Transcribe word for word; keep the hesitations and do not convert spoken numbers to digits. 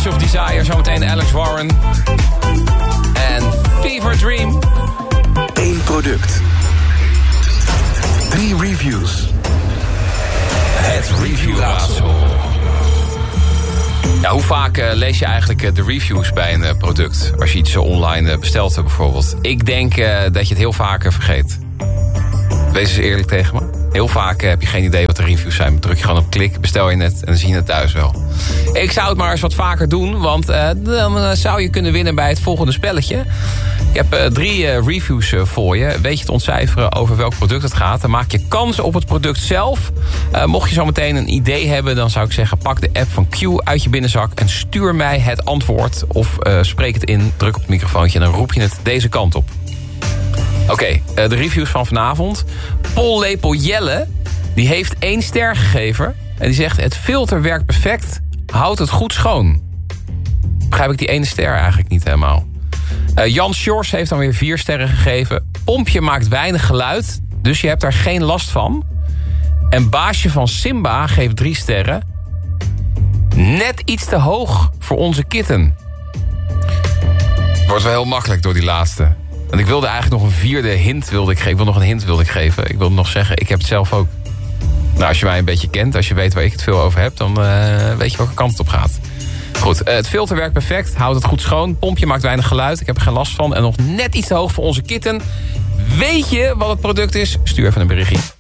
of Desire. Zometeen Alex Warren. En Fever Dream. Eén product. Drie reviews. Het reviewraadsel. Ja, hoe vaak uh, lees je eigenlijk uh, de reviews bij een uh, product? Als je iets uh, online uh, bestelt uh, bijvoorbeeld. Ik denk uh, dat je het heel vaak uh, vergeet. Wees eens eerlijk tegen me. Heel vaak uh, heb je geen idee wat de reviews zijn. Druk je gewoon op klik, bestel je het en dan zie je het thuis wel. Ik zou het maar eens wat vaker doen, want uh, dan uh, zou je kunnen winnen bij het volgende spelletje. Ik heb uh, drie uh, reviews uh, voor je. Weet je te ontcijferen over welk product het gaat, dan maak je kans op het product zelf. Uh, mocht je zo meteen een idee hebben, dan zou ik zeggen, pak de app van Q uit je binnenzak en stuur mij het antwoord. Of uh, spreek het in, druk op het microfoontje en dan roep je het deze kant op. Oké, okay, uh, de reviews van vanavond. Paul Lepel Jelle, die heeft één ster gegeven. En die zegt, het filter werkt perfect, houdt het goed schoon. Begrijp ik die ene ster eigenlijk niet helemaal. Uh, Jan Sjors heeft dan weer vier sterren gegeven. Pompje maakt weinig geluid, dus je hebt daar geen last van. En Baasje van Simba geeft drie sterren. Net iets te hoog voor onze kitten. Wordt wel heel makkelijk door die laatste. Want ik wilde eigenlijk nog een vierde hint wilde ik geven. Ik wil nog een hint wilde ik geven. Ik wilde nog zeggen, ik heb het zelf ook. Nou, als je mij een beetje kent, als je weet waar ik het veel over heb, dan uh, weet je welke kant het op gaat. Goed, uh, het filter werkt perfect. Houdt het goed schoon. Pompje maakt weinig geluid. Ik heb er geen last van. En nog net iets te hoog voor onze kitten. Weet je wat het product is? Stuur even een berichtje.